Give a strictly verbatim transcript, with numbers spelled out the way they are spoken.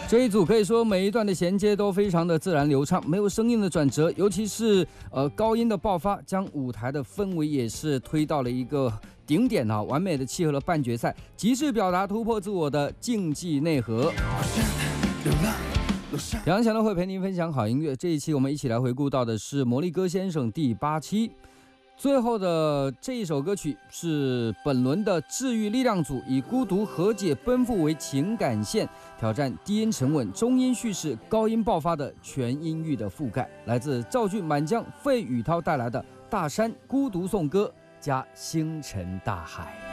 这一组可以说每一段的衔接都非常的自然流畅，没有生硬的转折，尤其是呃高音的爆发，将舞台的氛围也是推到了一个顶点啊，完美的契合了半决赛，极致表达突破自我的竞技内核。杨翔的会陪您分享好音乐，这一期我们一起来回顾到的是魔力哥先生第八期。最后的这一首歌曲是本轮的治愈力量组以孤独和解奔赴为情感线，挑战低音沉稳、中音叙事、高音爆发的全音域的覆盖。来自赵俊、满江、费宇涛带来的《大山孤独颂歌》加《星辰大海》。